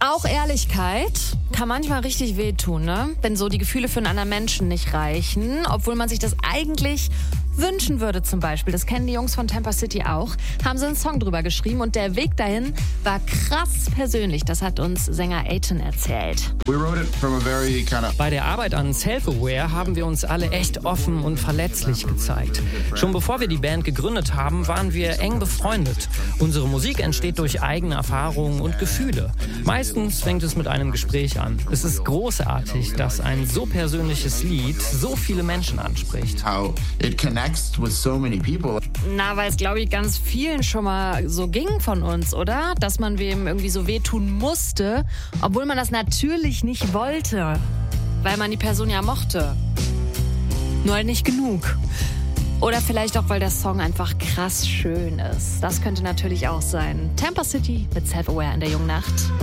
Auch Ehrlichkeit kann manchmal richtig wehtun, ne? Wenn so die Gefühle für einen anderen Menschen nicht reichen, obwohl man sich das eigentlich wünschen würde zum Beispiel. Das kennen die Jungs von Tampa City auch. Haben sie einen Song drüber geschrieben und der Weg dahin war krass persönlich. Das hat uns Sänger Aiton erzählt. Bei der Arbeit an Self-Aware haben wir uns alle echt offen und verletzlich gezeigt. Schon bevor wir die Band gegründet haben, waren wir eng befreundet. Unsere Musik entsteht durch eigene Erfahrungen und Gefühle. Meistens fängt es mit einem Gespräch an. Es ist großartig, dass ein so persönliches Lied so viele Menschen anspricht. Na, weil es, glaube ich, ganz vielen schon mal so ging von uns, oder? Dass man wem irgendwie so wehtun musste, obwohl man das natürlich nicht wollte. Weil man die Person ja mochte. Nur halt nicht genug. Oder vielleicht auch, weil der Song einfach krass schön ist. Das könnte natürlich auch sein. Tampa City mit Self-Aware in der jungen Nacht.